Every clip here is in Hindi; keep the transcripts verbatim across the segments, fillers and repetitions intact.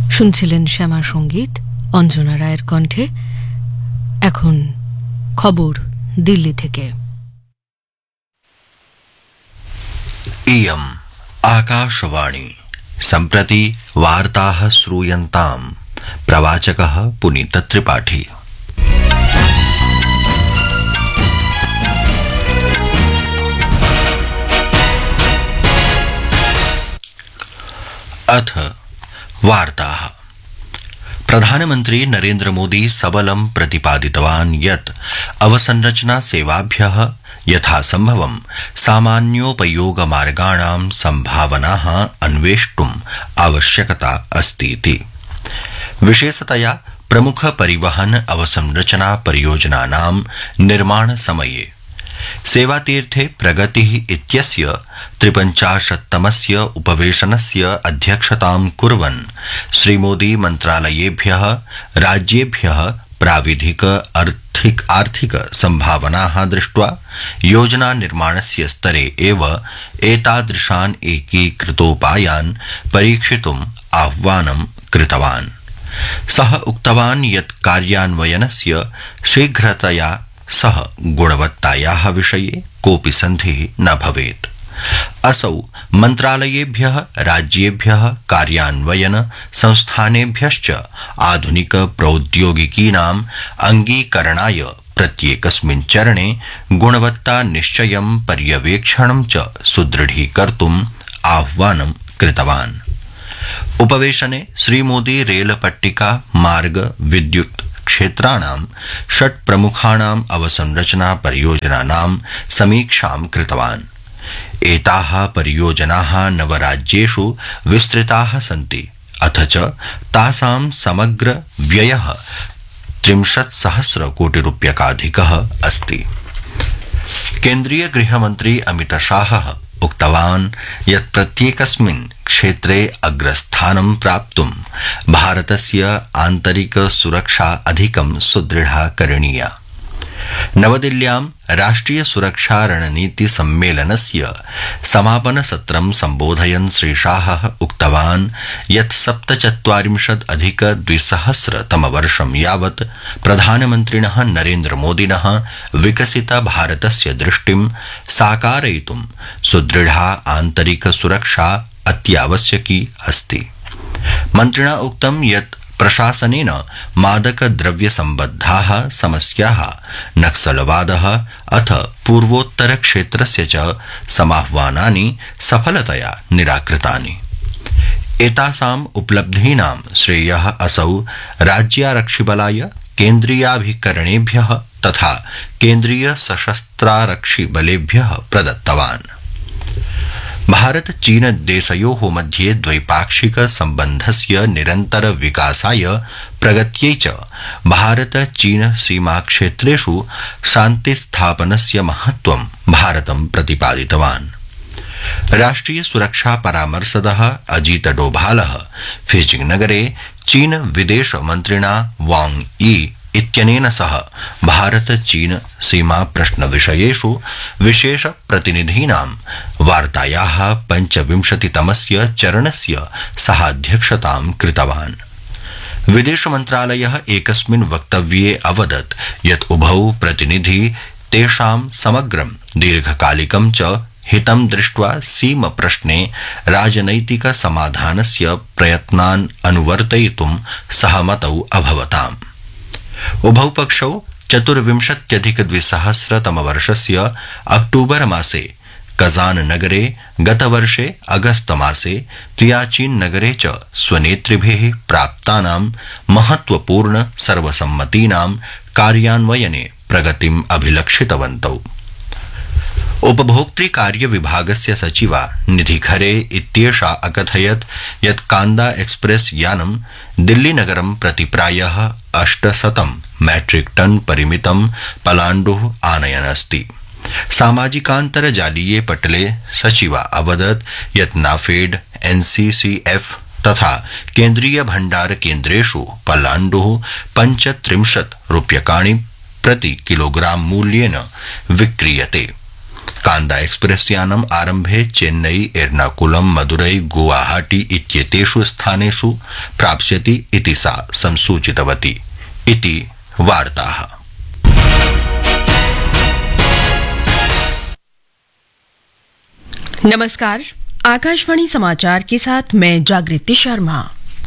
শুনছিলেন শ্যামা সঙ্গীত অঞ্জনা রায়ের কণ্ঠে। এখন খবর দিল্লি থেকে। इयम् आकाशवाणी सम्प्रति वार्ताः श्रूयन्ताम् प्रवाचकः पुनीत त्रिपाठी। अथ वार्ताः। प्रधानमन्त्री नरेन्द्र मोदी सबलं प्रतिपादितवान् यत् अवसंरचना सेवाभ्यः यथासम्भवं सामान्योपयोगमार्गाणां सम्भावनाः अन्वेष्टुम् आवश्यकता अस्तीति। विशेषतया प्रमुख परिवहन अवसंरचना परियोजनानां निर्माण समये सेवातीर्थे प्रगतिः इत्यस्य त्रिपञ्चाशत्तमस्य उपवेशनस्य अध्यक्षतां कुर्वन् श्रीमोदी मन्त्रालयेभ्यः राज्येभ्यः प्राविधिक आर्थिक आर्थिक सम्भावनाः दृष्ट्वा योजना निर्माणस्य स्तरे एव एतादृशान् एकीकृतोपायान् परीक्षितुम् आह्वानं कृतवान्। सः उक्तवान् यत् कार्यान्वयनस्य शीघ्रतया सह गुणवत्तायाः विषये कोऽपि सन्धिः न भवेत्। असौ मन्त्रालयेभ्यः राज्येभ्यः कार्यान्वयन संस्थानेभ्यश्च आधुनिक प्रौद्योगिकीनाम् अंगीकरणाय प्रत्येकस्मिन् चरणे गुणवत्ता निश्चयं पर्यवेक्षणं च सुदृढीकर्तुम् आह्वानं कृतवान्। उपवेशने श्रीमोदी रेलपट्टिका मार्ग विद्युत् क्षेत्राणां षट् प्रमुखाणाम् अवसंरचना परियोजनानां समीक्षां कृतवान्। एताः परियोजनाः नवराज्येषु विस्तृताः सन्ति, अथ च तासां समग्र व्ययः त्रिंशत् सहस्र कोटि रूप्यकाधिकः अस्ति। केन्द्रीय गृहमन्त्री अमित शाहः उक्तवान् यत् प्रत्येकस्मिन् क्षेत्रे अग्रस्थानं प्राप्तुं भारतस्य आन्तरिक सुरक्षा अधिकं सुदृढा करणीया। नवदिल्ल्यां राष्ट्रिय सुरक्षा रणनीति सम्मेलनस्य समापन सत्रं सम्बोधयन् श्री शाहः उक्तवान् यत् सप्तचत्वारिंशत् अधिक द्विसहस्रतमवर्षं यावत् प्रधानमन्त्रिणः नरेन्द्र मोदिनः विकसित भारतस्य दृष्टिं साकारयितुं सुदृढा आन्तरिक सुरक्षा अत्यावश्यकी अस्ति। मन्त्रिणा उक्तं यत् प्रशासनेन मादक द्रव्य सम्बद्धाः समस्याः, नक्सलवादः अथ पूर्वोत्तर क्षेत्रस्य च समाह्वानानि सफलतया निराकृतानि। एतासाम् उपलब्धीनां श्रेयः असौ राज्यारक्षिबलाय, केन्द्रीयाभिकरणेभ्यः तथा केन्द्रीय सशस्त्रारक्षिबलेभ्यः प्रदत्तवान्। भारत चीन देशयोः मध्ये द्वैपाक्षिक सम्बन्धस्य निरन्तर विकासाय प्रगत्यै च भारत चीन सीमा क्षेत्रेषु शान्तिस्थापनस्य महत्त्वं भारतं प्रतिपादितवान्। राष्ट्रिय सुरक्षा परामर्शदः अजीत डोभालः फीजिंग नगरे चीन विदेश मन्त्रिणा वांग यी इत्यनेन सह भारत चीन सीमा प्रश्न विषयेषु विशेष प्रतिनिधीनां वार्तायाः पञ्चविंशतितमस्य चरणस्य सहाध्यक्षतां कृतवान्। विदेश मन्त्रालयः एकस्मिन् वक्तव्ये अवदत् यत् उभौ प्रतिनिधि तेषां समग्रं दीर्घकालिकं च हितं दृष्ट्वा सीम प्रश्ने राजनैतिक समाधानस्य प्रयत्नान् अनुवर्तयितुं सहमतौ अभवताम्। उभौ पक्षौ चतुर्विंशत्यधिक द्विसहस्रतमवर्षस्य अक्टूबर मासे कजान नगरे, गतवर्षे अगस्त मासे तियाचिन नगरे च स्वनेतृभिः प्राप्तानां महत्वपूर्ण सर्वसम्मतीनां कार्यान्वयने प्रगतिम् अभिलक्षितवन्तौ। उपभोक्तृ कार्य विभागस्य सचिवा निधि खरे इत्येषा अकथयत् यत् कांदा एक्सप्रेस यानं दिल्ली नगरं प्रति प्रायः अष्टशतं मैट्रिक टन परिमितं पलाण्डुः आनयन् अस्ति। सामाजिकान्तर्जालीये पटले सचिवा अवदत् यत् नाफेड, एनसीसीएफ तथा केन्द्रीय भण्डार केन्द्रेषु पलाण्डुः पञ्चत्रिंशत् रूप्यकाणि प्रति किलोग्राम मूल्येन विक्रीयते। कांदा एक्सप्रेस यानम् आरम्भे चेन्नई एर्नाकुलम मदुरै गुवाहाटी इत्येतेषु स्थानेषु प्राप्स्यति इति सा संसूचितवती इति वार्ताः। नमस्कार, आकाशवाणी समाचार के साथ मैं जागृति शर्मा।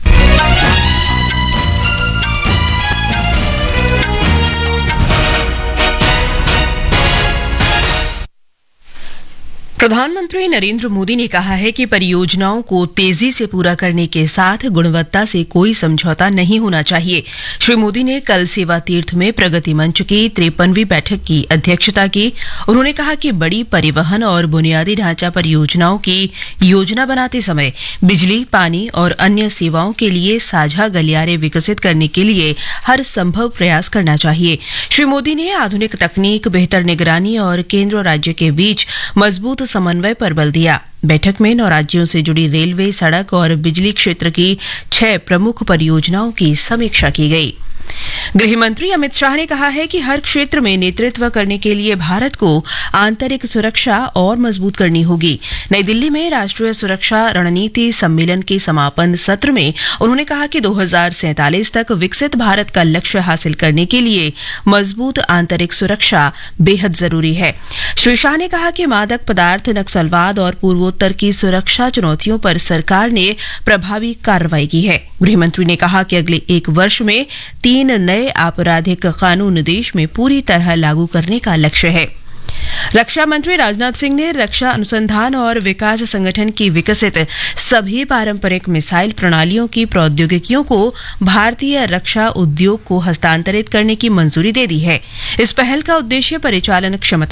प्रधानमंत्री नरेंद्र मोदी ने कहा है कि परियोजनाओं को तेजी से पूरा करने के साथ गुणवत्ता से कोई समझौता नहीं होना चाहिए। श्री मोदी ने कल सेवा तीर्थ में प्रगति मंच की तिरपनवीं बैठक की अध्यक्षता की। उन्होंने कहा कि बड़ी परिवहन और बुनियादी ढांचा परियोजनाओं की योजना बनाते समय बिजली, पानी और अन्य सेवाओं के लिए साझा गलियारे विकसित करने के लिए हर संभव प्रयास करना चाहिए। श्री मोदी ने आधुनिक तकनीक, बेहतर निगरानी और केंद्र और राज्य के बीच मजबूत समन्वय पर बल दिया। बैठक में नौ राज्यों से जुड़ी रेलवे, सड़क और बिजली क्षेत्र की छह प्रमुख परियोजनाओं की समीक्षा की गई। गृह मंत्री अमित शाह ने कहा है कि हर क्षेत्र में नेतृत्व करने के लिए भारत को आंतरिक सुरक्षा और मजबूत करनी होगी। नई दिल्ली में राष्ट्रीय सुरक्षा रणनीति सम्मेलन के समापन सत्र में उन्होंने कहा कि दो हज़ार सैंतालीस तक विकसित भारत का लक्ष्य हासिल करने के लिए मजबूत आंतरिक सुरक्षा बेहद जरूरी है। श्री शाह ने कहा कि मादक पदार्थ, नक्सलवाद और पूर्वोत्तर की सुरक्षा चुनौतियों पर सरकार ने प्रभावी कार्रवाई की है। गृह मंत्री ने कहा कि अगले एक वर्ष में तीन नए आपराधिक कानून देश में पूरी तरह लागू करने का लक्ष्य है। रक्षा मंत्री राजनाथ सिंह ने रक्षा अनुसंधान और विकास संगठन की विकसित सभी पारंपरिक मिसाइल प्रणालियों की प्रौद्योगिकियों को भारतीय रक्षा उद्योग को हस्तांतरित करने की मंजूरी दे दी है। इस पहल का उद्देश्य परिचालन क्षमता